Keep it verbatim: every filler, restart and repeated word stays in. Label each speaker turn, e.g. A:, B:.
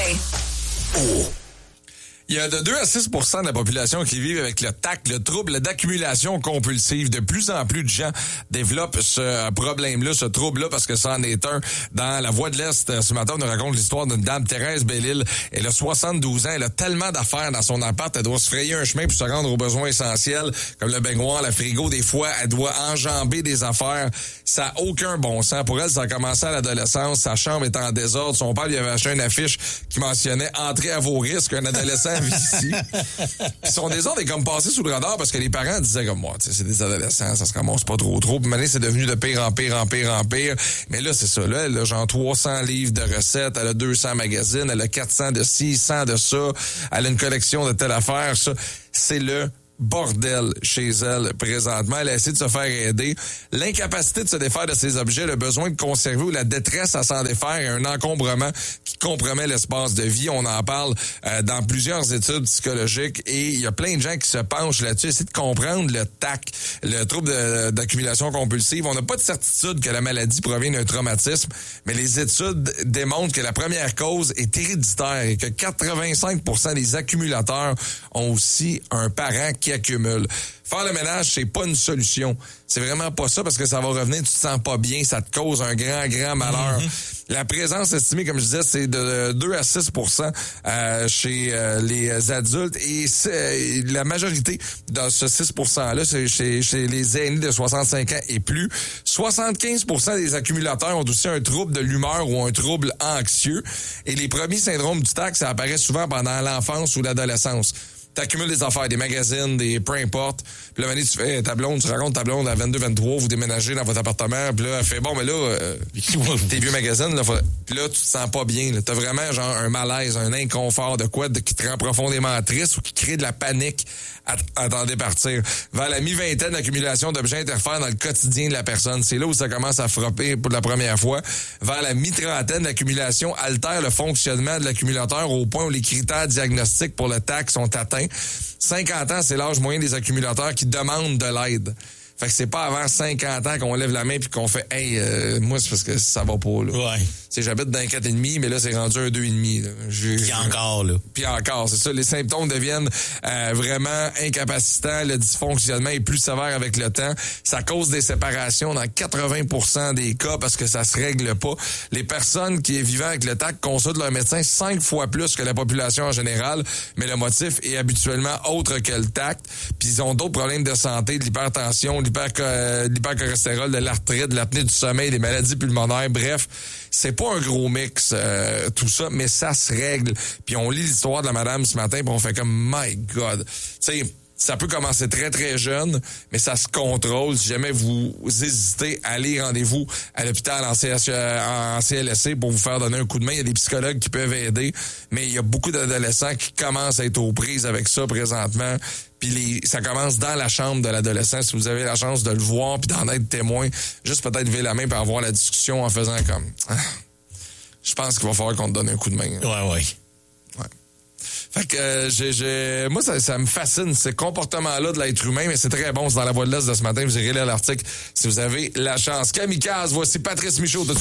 A: Play.
B: Oh. Il y a de deux à six pour cent de la population qui vit avec le T A C, le trouble d'accumulation compulsive. De plus en plus de gens développent ce problème-là, ce trouble-là, parce que ça en est un. Dans La Voix de l'Est, ce matin, on nous raconte l'histoire d'une dame, Thérèse Bellil. Elle a soixante-douze ans, elle a tellement d'affaires dans son appart, elle doit se frayer un chemin pour se rendre aux besoins essentiels, comme le baignoire, le frigo. Des fois, elle doit enjamber des affaires. Ça n'a aucun bon sens. Pour elle, ça a commencé à l'adolescence. Sa chambre est en désordre. Son père lui avait acheté une affiche qui mentionnait « Entrez à vos risques, un adolescent ici. » Puis son désordre est comme passé sous le radar parce que les parents disaient comme moi, tu sais, c'est des adolescents, ça se ramasse pas trop trop. Puis maintenant, c'est devenu de pire en pire, en pire, en pire. Mais là, c'est ça, là, elle a genre trois cents livres de recettes, elle a deux cents magazines, elle a quatre cents de ci, cent de ça, elle a une collection de telle affaire, ça. C'est le bordel chez elle présentement. Elle a essayé de se faire aider. L'incapacité de se défaire de ses objets, le besoin de conserver ou la détresse à s'en défaire et un encombrement qui compromet l'espace de vie. On en parle euh, dans plusieurs études psychologiques et il y a plein de gens qui se penchent là-dessus, essayer de comprendre le T A C, le trouble de, d'accumulation compulsive. On n'a pas de certitude que la maladie provient d'un traumatisme, mais les études démontrent que la première cause est héréditaire et que quatre-vingt-cinq pour cent des accumulateurs ont aussi un parent qui accumule. Faire le ménage, c'est pas une solution. C'est vraiment pas ça parce que ça va revenir, tu te sens pas bien, ça te cause un grand, grand malheur. Mm-hmm. La présence estimée, comme je disais, c'est de deux à six pour cent euh, chez euh, les adultes et c'est, la majorité de ce six pour cent-là, c'est chez, chez les aînés de soixante-cinq ans et plus. soixante-quinze pour cent des accumulateurs ont aussi un trouble de l'humeur ou un trouble anxieux. Et les premiers syndromes du T A C, ça apparaît souvent pendant l'enfance ou l'adolescence. T'accumules des affaires, des magazines, des peu importe. Puis là, tu fais ta blonde, tu racontes ta blonde à vingt-deux vingt-trois, vous déménagez dans votre appartement. Puis là, elle fait, bon, mais là, euh, tes vieux magazines, là, faut... puis là, tu te sens pas bien. Là. T'as vraiment genre un malaise, un inconfort de quoi, de, qui te rend profondément triste ou qui crée de la panique à, à t'en départir. Vers la mi-vingtaine, l'accumulation d'objets interfère dans le quotidien de la personne. C'est là où ça commence à frapper pour la première fois. Vers la mi-trentaine, l'accumulation altère le fonctionnement de l'accumulateur au point où les critères diagnostiques pour le T A C sont atteints. cinquante ans, c'est l'âge moyen des accumulateurs qui demandent de l'aide. Fait que c'est pas avant cinquante ans qu'on lève la main puis qu'on fait « Hey, euh, moi, c'est parce que ça va pas, là. »
C: Ouais.
B: Tu sais, j'habite dans un quatre virgule cinq, mais là, c'est rendu un deux virgule cinq.
C: Puis encore, là.
B: Puis encore, c'est ça. Les symptômes deviennent euh, vraiment incapacitants. Le dysfonctionnement est plus sévère avec le temps. Ça cause des séparations dans quatre-vingts pour cent des cas parce que ça se règle pas. Les personnes qui vivent avec le T A C consultent leur médecin cinq fois plus que la population en général, mais le motif est habituellement autre que le T A C. Puis ils ont d'autres problèmes de santé, de l'hypertension, de l'hypercholestérol, de l'arthrite, de l'apnée du sommeil, des maladies pulmonaires. Bref, c'est pas un gros mix, euh, tout ça, mais ça se règle. Puis on lit l'histoire de la madame ce matin, puis on fait comme « My God ». Tu sais, ça peut commencer très, très jeune, mais ça se contrôle. Si jamais vous hésitez, allez, rendez-vous à l'hôpital en, C H, en C L S C pour vous faire donner un coup de main. Il y a des psychologues qui peuvent aider, mais il y a beaucoup d'adolescents qui commencent à être aux prises avec ça présentement. Puis les, ça commence dans la chambre de l'adolescent. Si vous avez la chance de le voir puis d'en être témoin, juste peut-être lever la main pour avoir la discussion en faisant comme... Ah, je pense qu'il va falloir qu'on te donne un coup de main.
C: Ouais, ouais.
B: Fait que euh, j'ai, j'ai, moi, ça, ça me fascine, ce comportement-là de l'être humain, mais c'est très bon. C'est dans La Voix de l'Est de ce matin. Vous irez lire l'article si vous avez la chance. Kamikaze, voici Patrice Michaud.